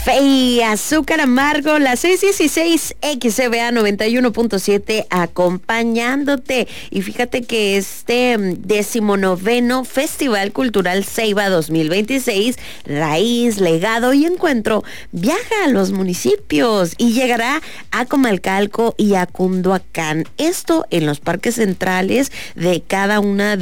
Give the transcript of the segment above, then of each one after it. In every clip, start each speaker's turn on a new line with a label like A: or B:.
A: Café y azúcar amargo, las 6:16, XCBA 91.7 acompañándote. Y fíjate que este 19º Festival Cultural Ceiba 2026, Raíz, Legado y Encuentro, viaja a los municipios y llegará a Comalcalco y a Cunduacán. Esto en los parques centrales de cada uno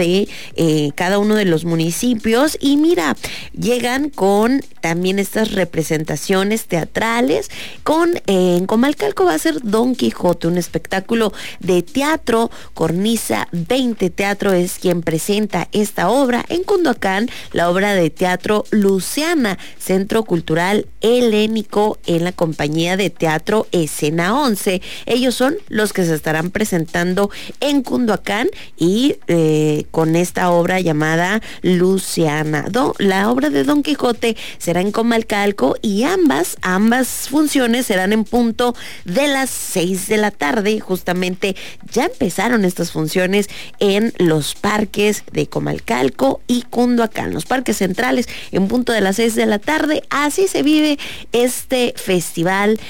A: de los municipios. Y mira, llegan con también estas representaciones teatrales. En Comalcalco va a ser Don Quijote, un espectáculo de teatro. Cornisa 20 Teatro es quien presenta esta obra. En Cunduacán, la obra de teatro Luciana, Centro Cultural Helénico, en la compañía de teatro Escena 11. Ellos son los que se estarán presentando en Cunduacán y con esta obra llamada Luciana. La obra de Don Quijote será en Comalcalco y ambas funciones serán en punto de las 6 de la tarde. Justamente ya empezaron estas funciones en los parques de Comalcalco y Cunduacán, los parques centrales, en punto de las 6 de la tarde. Así se vive este festival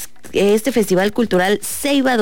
A: cultural Ceiba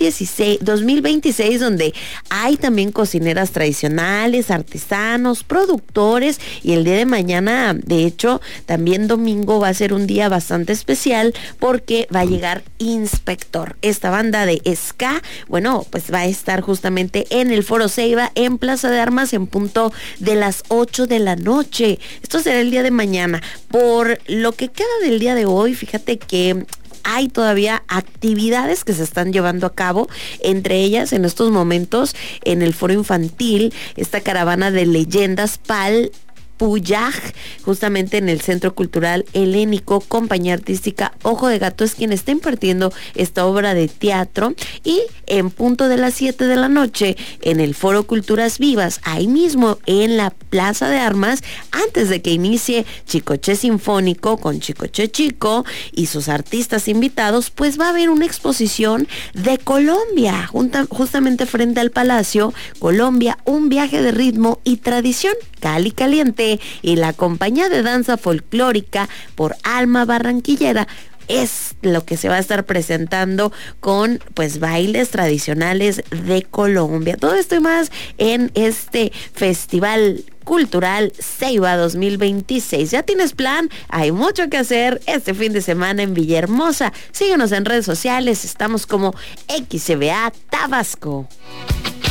A: 2026, donde hay también cocineras tradicionales, artesanos, productores, y el día de mañana, de hecho, también domingo, va a ser un día bastante especial porque va a llegar Inspector, esta banda de ska. Bueno, pues va a estar justamente en el Foro Ceiba, en Plaza de Armas, en punto de las 8 de la noche. Esto será el día de mañana. Por lo que queda del día de hoy, fíjate que hay todavía actividades que se están llevando a cabo, entre ellas en estos momentos en el foro infantil, esta caravana de leyendas Puyaj, justamente en el Centro Cultural Helénico. Compañía artística Ojo de Gato es quien está impartiendo esta obra de teatro, y en punto de las 7 de la noche en el Foro Culturas Vivas, ahí mismo en la Plaza de Armas, antes de que inicie Chicoche Sinfónico con Chicoche Chico y sus artistas invitados, pues va a haber una exposición de Colombia, justamente frente al Palacio. Colombia, un viaje de ritmo y tradición. Cali Caliente y la compañía de danza folclórica por Alma Barranquillera es lo que se va a estar presentando, con pues bailes tradicionales de Colombia. Todo esto y más en este Festival Cultural Ceiba 2026. ¿Ya tienes plan? Hay mucho que hacer este fin de semana en Villahermosa. Síguenos en redes sociales, estamos como XCBA Tabasco.